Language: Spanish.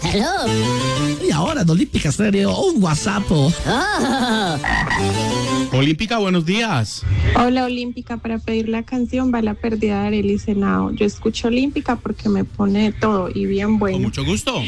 Aló. Y ahora en Olímpica Estéreo, un WhatsApp. Oh. Olímpica, buenos días. Hola Olímpica, para pedir la canción Va la perdida de Arely Senao. Yo escucho Olímpica porque me pone de todo y bien Con bueno. mucho gusto.